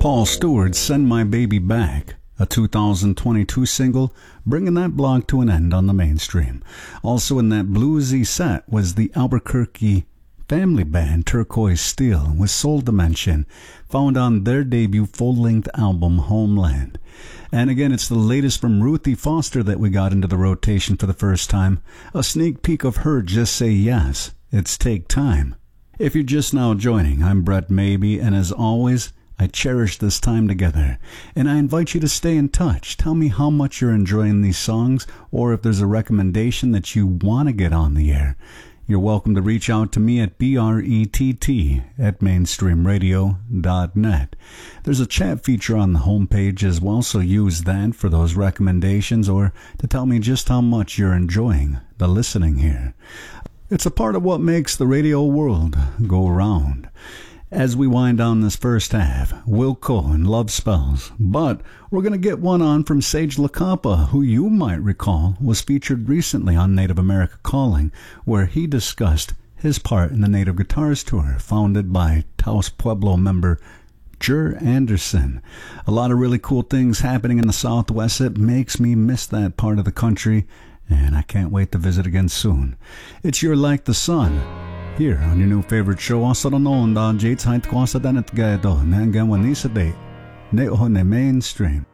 Paul Stewart's Send My Baby Back, a 2022 single, bringing that blog to an end on the mainstream. Also in that bluesy set was the Albuquerque family band Turquoise Steel with Soul Dimension, found on their debut full-length album Homeland. And again, it's the latest from Ruthie Foster that we got into the rotation for the first time. A sneak peek of her Just Say Yes, It's Take Time. If you're just now joining, I'm Brett Maybe, and as always, I cherish this time together, and I invite you to stay in touch. Tell me how much you're enjoying these songs, or if there's a recommendation that you want to get on the air. You're welcome to reach out to me at brett@mainstreamradio.net. There's a chat feature on the homepage as well, so use that for those recommendations or to tell me just how much you're enjoying the listening here. It's a part of what makes the radio world go round. As we wind down this first half, Wilco and Love Spells, but we're going to get one on from Sage LaCampa, who you might recall was featured recently on Native America Calling, where he discussed his part in the Native Guitars Tour, founded by Taos Pueblo member Jer Anderson. A lot of really cool things happening in the Southwest. It makes me miss that part of the country, and I can't wait to visit again soon. It's You're Like the Sun, here on your new favorite show. Also known as Jates Height Kwasa Danet Gado, Nangan Wanisa Day, Neho Ne Mainstream.